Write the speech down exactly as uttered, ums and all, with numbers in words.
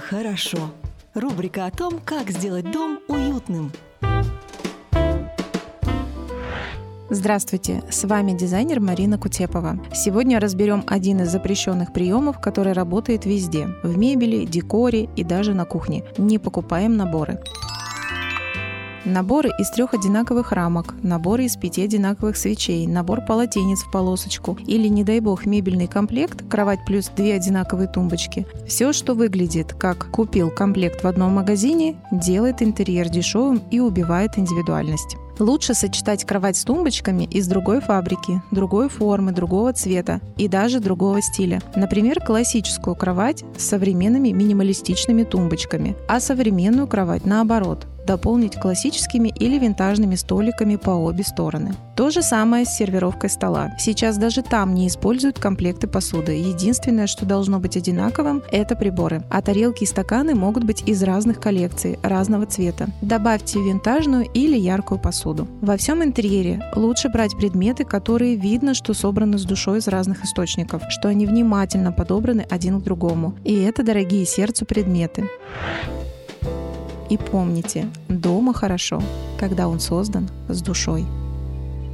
хорошо. Рубрика о том, как сделать дом уютным. Здравствуйте, с вами дизайнер Марина Кутепова. Сегодня разберем один из запрещенных приемов, который работает везде – в мебели, декоре и даже на кухне. Не покупаем наборы. Наборы из трех одинаковых рамок, наборы из пяти одинаковых свечей, набор полотенец в полосочку или, не дай бог, мебельный комплект, кровать плюс две одинаковые тумбочки. Все, что выглядит как «купил комплект в одном магазине», делает интерьер дешевым и убивает индивидуальность. Лучше сочетать кровать с тумбочками из другой фабрики, другой формы, другого цвета и даже другого стиля. Например, классическую кровать с современными минималистичными тумбочками, а современную кровать наоборот – дополнить классическими или винтажными столиками по обе стороны. То же самое с сервировкой стола. Сейчас даже там не используют комплекты посуды. Единственное, что должно быть одинаковым – это приборы. А тарелки и стаканы могут быть из разных коллекций, разного цвета. Добавьте винтажную или яркую посуду. Во всем интерьере лучше брать предметы, которые видно, что собраны с душой из разных источников, что они внимательно подобраны один к другому. И это дорогие сердцу предметы. И помните, дома хорошо, когда он создан с душой.